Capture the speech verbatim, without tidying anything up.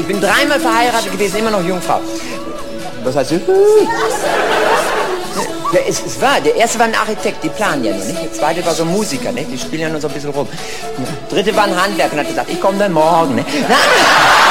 ich bin dreimal verheiratet gewesen, immer noch Jungfrau. Was heißt du? Ja, es, es war, der erste war ein Architekt, die planen ja nur, nicht? Der zweite war so ein Musiker, nicht? Die spielen ja nur so ein bisschen rum. Der dritte war ein Handwerker und hat gesagt, ich komme dann morgen, nicht?